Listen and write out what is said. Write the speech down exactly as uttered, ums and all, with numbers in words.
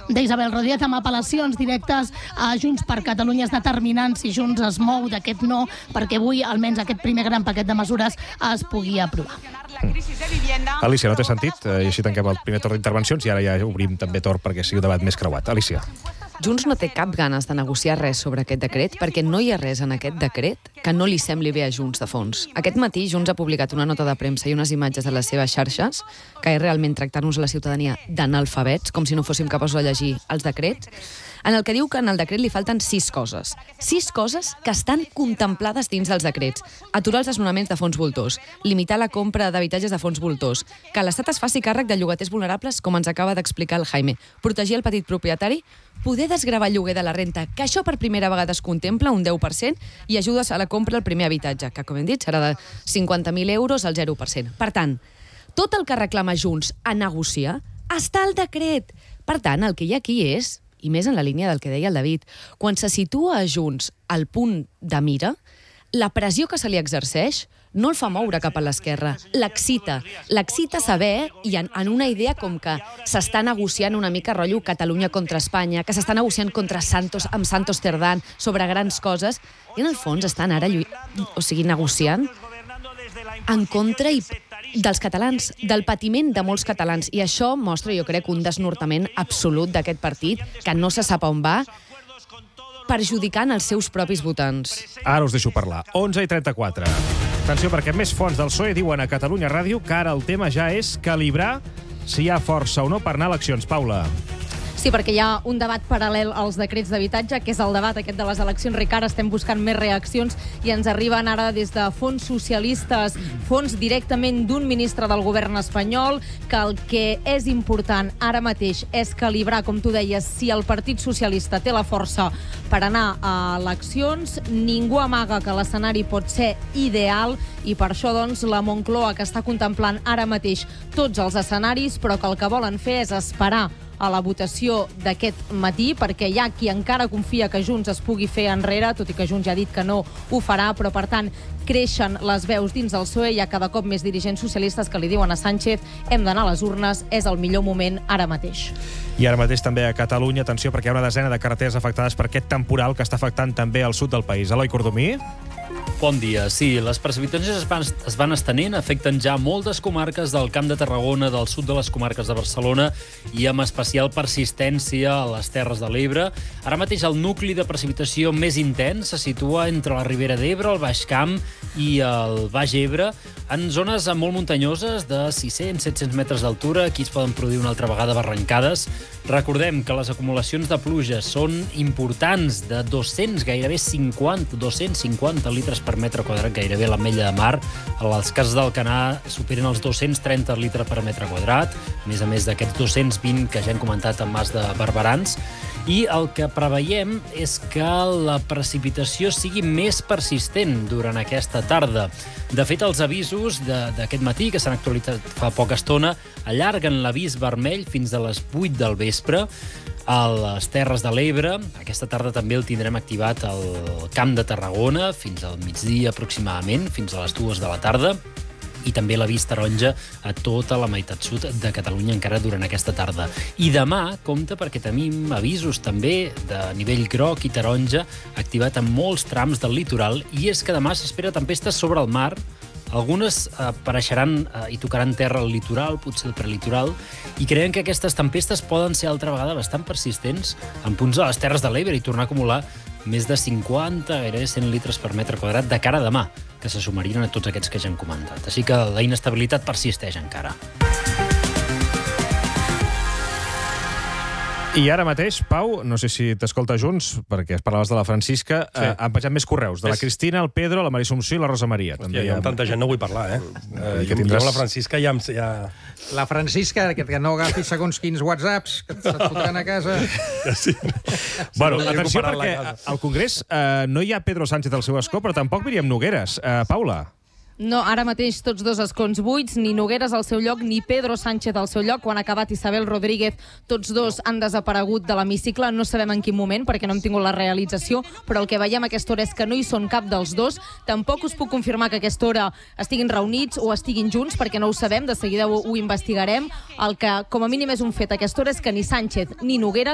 d'Isabel Rodríguez, amb apel·lacions directes a Junts per Catalunya. És determinant si Junts es mou d'aquest no, perquè avui almenys aquest primer gran paquet de mesures es pugui aprovar. Alicia, no té sentit? I així tanquem el primer torn d'intervencions i ara ja obrim també torn perquè sigui un debat més creuat. Alicia. Junts no té cap ganes de negociar res sobre aquest decret perquè no hi ha res en aquest decret que no li sembli bé a Junts de fons. Aquest matí Junts ha publicat una nota de premsa i unes imatges a les seves xarxes que és realment tractar-nos a la ciutadania d'analfabets, com si no fóssim capaços de llegir els decrets, en el que diu que en el decret li falten sis coses. Sis coses que estan contemplades dins dels decrets. Aturar els desnonaments de fons voltors, limitar la compra d'habitatges de fons voltors, que l'Estat es faci càrrec de llogaters vulnerables, com ens acaba d'explicar el Jaime, protegir el petit propietari, poder desgravar el lloguer de la renta, que això per primera vegada es contempla, un deu per cent, i ajudes a la compra al primer habitatge, que, com hem dit, serà de cinquanta mil euros al zero per cent. Per tant, tot el que reclama Junts a negociar està al decret. Per tant, el que hi ha aquí és, i més en la línia del que deia el David, quan se situa a Junts al punt de mira, la pressió que se li exerceix no el fa moure cap a l'esquerra, l'excita. L'excita saber, i en, en una idea com que s'està negociant una mica rotllo Catalunya contra Espanya, que s'està negociant contra Santos, amb Santos Cerdán sobre grans coses, i en el fons estan ara lluit, o sigui, negociant en contra i dels catalans, del patiment de molts catalans. I això mostra, jo crec, un desnortament absolut d'aquest partit, que no se sap on va, perjudicant els seus propis votants. Ara us deixo parlar. onze i trenta-quatre. Atenció, perquè més fonts del P S O E diuen a Catalunya Ràdio que ara el tema ja és calibrar si hi ha força o no per anar a eleccions. Paula. Sí, perquè hi ha un debat paral·lel als decrets d'habitatge, que és el debat aquest de les eleccions. Ricard, estem buscant més reaccions i ens arriben ara des de fons socialistes, fons directament d'un ministre del govern espanyol, que el que és important ara mateix és calibrar, com tu deies, si el Partit Socialista té la força per anar a eleccions. Ningú amaga que l'escenari pot ser ideal i per això, doncs, la Moncloa, que està contemplant ara mateix tots els escenaris, però que el que volen fer és esperar a la votació d'aquest matí, perquè hi ha qui encara confia que Junts es pugui fer enrere, tot i que Junts ja ha dit que no ho farà, però per tant creixen les veus dins del P S O E, hi ha cada cop més dirigents socialistes que li diuen a Sánchez hem d'anar a les urnes, és el millor moment ara mateix. I ara mateix també a Catalunya, atenció, perquè hi ha una desena de carreteres afectades per aquest temporal que està afectant també al sud del país. Eloi Cordomí? Bon dia. Sí, les precipitacions es van, es van estenent, afecten ja moltes comarques del Camp de Tarragona, del sud de les comarques de Barcelona i amb especial persistència a les Terres de l'Ebre. Ara mateix el nucli de precipitació més intens se situa entre la Ribera d'Ebre, el Baix Camp i el Baix Ebre, en zones molt muntanyoses de sis-cents a set-cents metres d'altura. Aquí es poden produir una altra vegada barrancades. Recordem que les acumulacions de pluja són importants, de dos-cents, gairebé cinquanta, dos-cents cinquanta litres per metre quadrat, gairebé l'ametlla de mar. A les cases d'Alcanar superen els dos-cents trenta litres per metre quadrat, a més a més d'aquests dos-cents vint que ja hem comentat en Mas de Barberans. I el que preveiem és que la precipitació sigui més persistent durant aquesta tarda. De fet, els avisos d'aquest matí, que s'han actualitzat fa poca estona, allarguen l'avís vermell fins a les vuit del vespre a les Terres de l'Ebre. Aquesta tarda també el tindrem activat al Camp de Tarragona fins al migdia aproximadament, fins a les dues de la tarda. I també l'avís taronja a tota la meitat sud de Catalunya encara durant aquesta tarda. I demà, compte, perquè tenim avisos també de nivell groc i taronja activat en molts trams del litoral, i és que demà s'espera tempestes sobre el mar. Algunes apareixeran eh, i tocaran terra al litoral, potser el prelitoral, i creiem que aquestes tempestes poden ser altra vegada bastant persistents en punts de les Terres de l'Ebre i tornar a acumular més de cinquanta, gairebé cent litres per metre quadrat de cara a demà, que se sumarien a tots aquests que ja hem comentat. Així que la inestabilitat persisteix encara. I ara mateix, Pau, no sé si t'escolta Junts, perquè parlaves de la Francisca, sí. eh, han penjat més correus, de la Cristina, el Pedro, la Maria Assumpció i la Rosa Maria. Hòstia, també jo amb tanta gent no vull parlar, eh? eh que tindràs... Jo amb la Francisca ja... ja... La Francisca, que, que no agafi segons quins whatsapps, que se't fotran a casa. Sí. Bueno, no atenció, perquè al Congrés eh, no hi ha Pedro Sánchez al seu escó, però tampoc Míriam Nogueres. Eh, Paula? No, ara mateix tots dos escons buits, ni Nogueres al seu lloc, ni Pedro Sánchez al seu lloc. Quan ha acabat Isabel Rodríguez, tots dos han desaparegut de l'hemicicle. No sabem en quin moment, perquè no hem tingut la realització, però el que veiem a aquesta hora és que no hi són cap dels dos. Tampoc us puc confirmar que a aquesta hora estiguin reunits o estiguin junts, perquè no ho sabem, de seguida ho, ho investigarem. El que, com a mínim, és un fet a aquesta hora és que ni Sánchez ni Nogueres